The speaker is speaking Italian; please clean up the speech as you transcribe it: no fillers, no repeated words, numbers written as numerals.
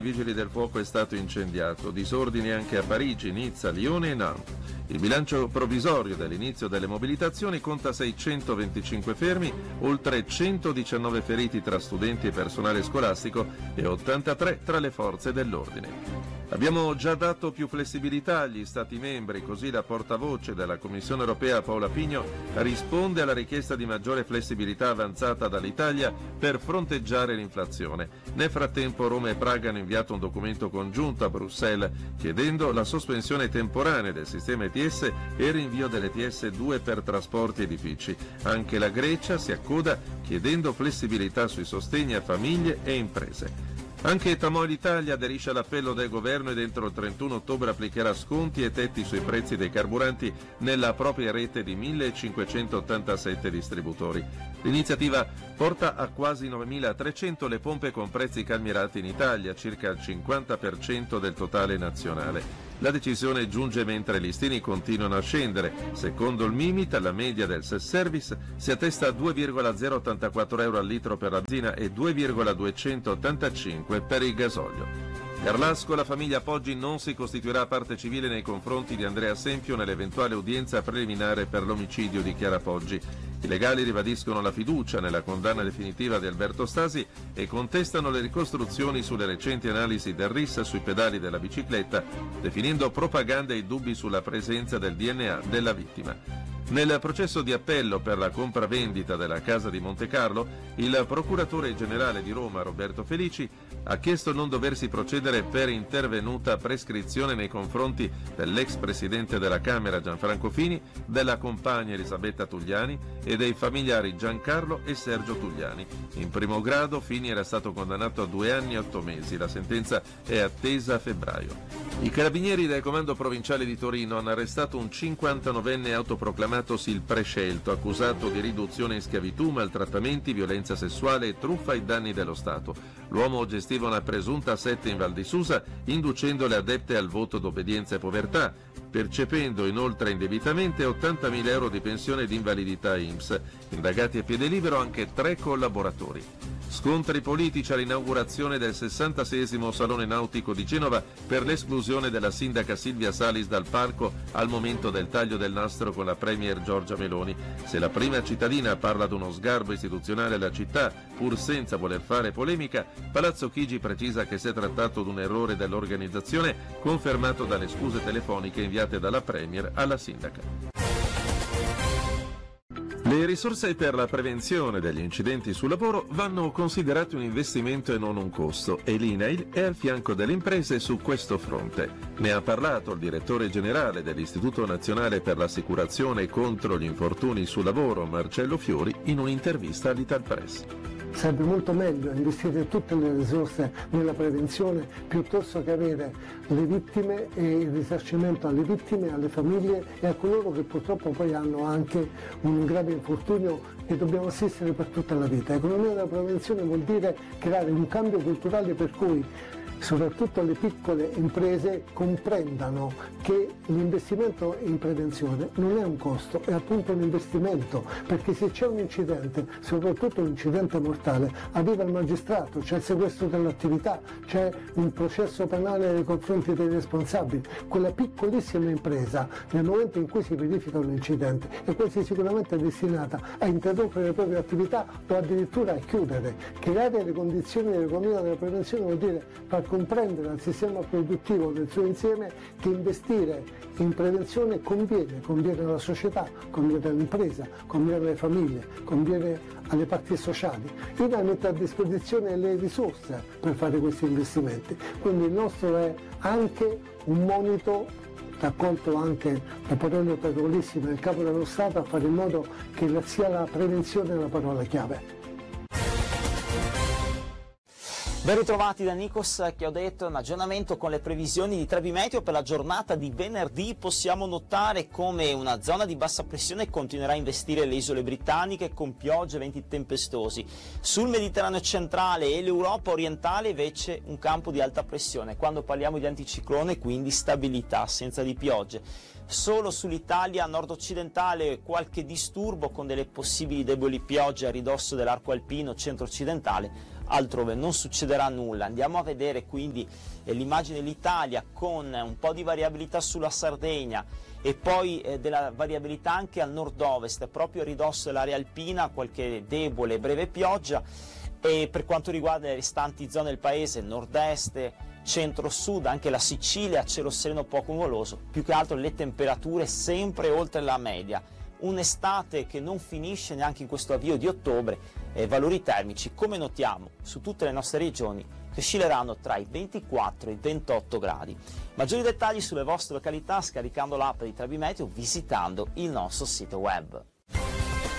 I vigili del fuoco è stato incendiato, disordini anche a Parigi, Nizza, Lione e Nantes. Il bilancio provvisorio dall'inizio delle mobilitazioni conta 625 fermi, oltre 119 feriti tra studenti e personale scolastico e 83 tra le forze dell'ordine. Abbiamo già dato più flessibilità agli Stati membri, così la portavoce della Commissione europea Paola Pigno risponde alla richiesta di maggiore flessibilità avanzata dall'Italia per fronteggiare l'inflazione. Nel frattempo Roma e Praga hanno inviato un documento congiunto a Bruxelles chiedendo la sospensione temporanea del sistema ETS e il rinvio dell'ETS 2 per trasporti e edifici. Anche la Grecia si accoda chiedendo flessibilità sui sostegni a famiglie e imprese. Anche Tamoil Italia aderisce all'appello del governo ed entro il 31 ottobre applicherà sconti e tetti sui prezzi dei carburanti nella propria rete di 1587 distributori. L'iniziativa porta a quasi 9.300 le pompe con prezzi calmierati in Italia, circa il 50% del totale nazionale. La decisione giunge mentre i listini continuano a scendere. Secondo il Mimit, la media del self-service si attesta a 2,084 euro al litro per la benzina e 2,285 per il gasolio. Garlasco, la famiglia Poggi non si costituirà parte civile nei confronti di Andrea Sempio nell'eventuale udienza preliminare per l'omicidio di Chiara Poggi. I legali ribadiscono la fiducia nella condanna definitiva di Alberto Stasi e contestano le ricostruzioni sulle recenti analisi del RIS sui pedali della bicicletta, definendo propaganda i dubbi sulla presenza del DNA della vittima. Nel processo di appello per la compravendita della casa di Montecarlo, il procuratore generale di Roma, Roberto Felici, ha chiesto non doversi procedere per intervenuta prescrizione nei confronti dell'ex presidente della Camera Gianfranco Fini, della compagna Elisabetta Tugliani e dei familiari Giancarlo e Sergio Tugliani. In primo grado Fini era stato condannato a 2 anni e 8 mesi, la sentenza è attesa a febbraio. I carabinieri del comando provinciale di Torino hanno arrestato un 59enne autoproclamatosi il prescelto, accusato di riduzione in schiavitù, maltrattamenti, violenza sessuale e truffa ai danni dello Stato. L'uomo gestiva una presunta setta in Val di Susa, inducendo le adepte al voto d'obbedienza e povertà, percependo inoltre indebitamente 80.000 euro di pensione di invalidità INPS. Indagati a piede libero anche 3 collaboratori. Scontri politici all'inaugurazione del 66esimo Salone Nautico di Genova per l'esclusione della sindaca Silvia Salis dal palco al momento del taglio del nastro con la premier Giorgia Meloni. Se la prima cittadina parla di uno sgarbo istituzionale alla città, pur senza voler fare polemica, Palazzo Chigi precisa che si è trattato di un errore dell'organizzazione, confermato dalle scuse telefoniche inviate dalla premier alla sindaca. Le risorse per la prevenzione degli incidenti sul lavoro vanno considerate un investimento e non un costo e l'INAIL è al fianco delle imprese su questo fronte. Ne ha parlato il direttore generale dell'Istituto Nazionale per l'Assicurazione contro gli infortuni sul lavoro, Marcello Fiori, in un'intervista all'Italpress. Sarebbe molto meglio investire tutte le risorse nella prevenzione piuttosto che avere le vittime e il risarcimento alle vittime, alle famiglie e a coloro che purtroppo poi hanno anche un grave infortunio che dobbiamo assistere per tutta la vita. Economia della prevenzione vuol dire creare un cambio culturale per cui soprattutto le piccole imprese comprendano che l'investimento in prevenzione non è un costo, è appunto un investimento, perché se c'è un incidente, soprattutto un incidente mortale, arriva il magistrato, c'è il sequestro dell'attività, c'è un processo penale nei confronti dei responsabili. Quella piccolissima impresa, nel momento in cui si verifica un incidente, è quasi sicuramente destinata a interrompere le proprie attività o addirittura a chiudere. Creare le condizioni dell'economia della prevenzione vuol dire far comprendere al sistema produttivo nel suo insieme che investire in prevenzione conviene alla società, conviene all'impresa, conviene alle famiglie, conviene alle parti sociali. INAIL mette a disposizione le risorse per fare questi investimenti, quindi il nostro è anche un monito raccolto anche da parole autorevolissime del Capo dello Stato a fare in modo che sia la prevenzione la parola chiave. Ben ritrovati da Nikos che ho detto un aggiornamento con le previsioni di Trevimeteo per la giornata di venerdì. Possiamo notare come una zona di bassa pressione continuerà a investire le isole britanniche con piogge e venti tempestosi. Sul Mediterraneo centrale e l'Europa orientale invece un campo di alta pressione. Quando parliamo di anticiclone quindi stabilità, assenza di piogge. Solo sull'Italia nord-occidentale qualche disturbo con delle possibili deboli piogge a ridosso dell'arco alpino centro-occidentale. altrove non succederà nulla. Andiamo a vedere quindi l'immagine dell'Italia con un po' di variabilità sulla Sardegna e poi della variabilità anche al nord-ovest, proprio a ridosso dell'area alpina, qualche debole e breve pioggia. E per quanto riguarda le restanti zone del paese, nord-est, centro-sud, anche la Sicilia, cielo sereno poco nuvoloso, più che altro le temperature sempre oltre la media. Un'estate che non finisce neanche in questo avvio di ottobre, valori termici, come notiamo, su tutte le nostre regioni, che oscilleranno tra i 24 e i 28 gradi. Maggiori dettagli sulle vostre località scaricando l'app di Trebi Meteo, visitando il nostro sito web.